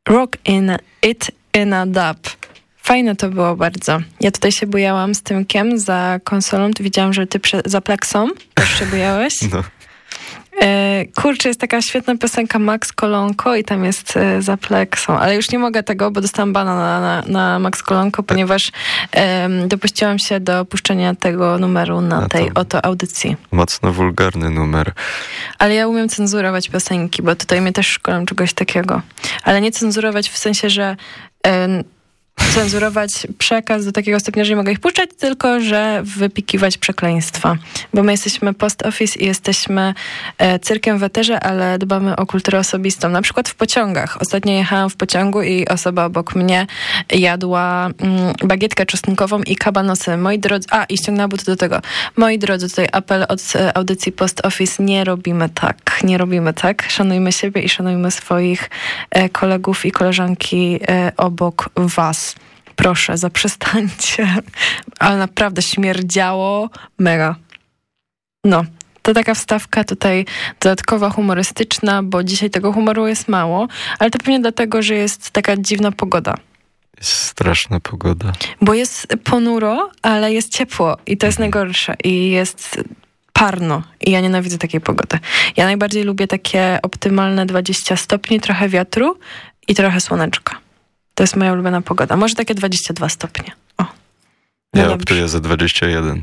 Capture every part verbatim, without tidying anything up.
Rock in it in a dub. Fajne to było bardzo. Ja tutaj się bujałam z Tymkiem za konsolą. Tu widziałam, że ty prze- za Plexą też się bujałeś. No. E, kurczę, jest taka świetna piosenka Max Kolonko i tam jest e, za Plexą. Ale już nie mogę tego, bo dostałam bana na, na, na Max Kolonko, ponieważ e, dopuściłam się do puszczenia tego numeru na A tej to oto audycji. Mocno wulgarny numer. Ale ja umiem cenzurować piosenki, bo tutaj mnie też szkolą czegoś takiego. Ale nie cenzurować w sensie, że e, cenzurować przekaz do takiego stopnia, że nie mogę ich puszczać, tylko że wypikiwać przekleństwa. Bo my jesteśmy Post Office i jesteśmy e, cyrkiem w eterze, ale dbamy o kulturę osobistą. Na przykład w pociągach. Ostatnio jechałam w pociągu i osoba obok mnie jadła mm, bagietkę czosnkową i kabanosy. Moi drodzy, a i ściągnęła but do tego. Moi drodzy, tutaj apel od e, audycji Post Office. Nie robimy tak. Nie robimy tak. Szanujmy siebie i szanujmy swoich e, kolegów i koleżanki e, obok was. Proszę, zaprzestańcie. Ale naprawdę śmierdziało mega. No, to taka wstawka tutaj dodatkowa, humorystyczna, bo dzisiaj tego humoru jest mało, ale to pewnie dlatego, że jest taka dziwna pogoda. Jest straszna pogoda. Bo jest ponuro, ale jest ciepło i to jest najgorsze. I jest parno. I ja nienawidzę takiej pogody. Ja najbardziej lubię takie optymalne dwadzieścia stopni, trochę wiatru i trochę słoneczka. To jest moja ulubiona pogoda. Może takie dwadzieścia dwa stopnie. O. No ja dobrze. optuję za dwadzieścia jeden.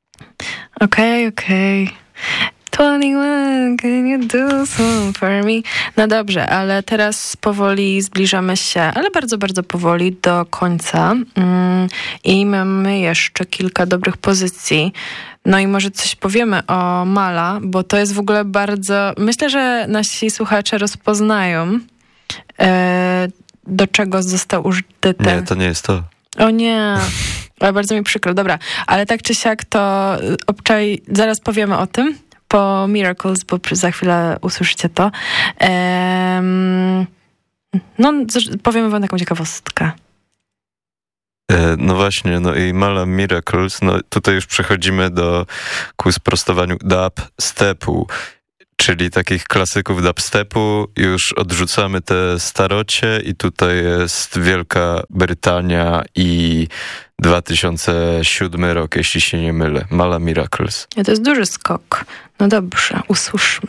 Okej, okay, okej. Okay. dwadzieścia jeden, can you do something for me? No dobrze, ale teraz powoli zbliżamy się, ale bardzo, bardzo powoli do końca. Mm, I mamy jeszcze kilka dobrych pozycji. No i może coś powiemy o Mala, bo to jest w ogóle bardzo... Myślę, że nasi słuchacze rozpoznają, e, do czego został użyty ten... Nie, to nie jest to. O nie, ale bardzo mi przykro. Dobra, ale tak czy siak to obczaj, zaraz powiemy o tym po Miracles, bo za chwilę usłyszycie to. Ehm, no, powiemy wam taką ciekawostkę. E, no właśnie, no i Mala Miracles, no tutaj już przechodzimy do ku sprostowaniu dubstepu, czyli takich klasyków dubstepu. Już odrzucamy te starocie i tutaj jest Wielka Brytania i dwa tysiące siódmy rok, jeśli się nie mylę. Mala Miracles. Ja, to jest duży skok. No dobrze, usłyszmy.